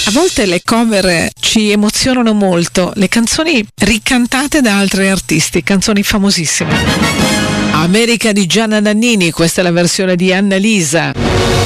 A volte le cover ci emozionano molto, le canzoni ricantate da altri artisti, canzoni famosissime. America di Gianna Nannini, questa è la versione di Annalisa.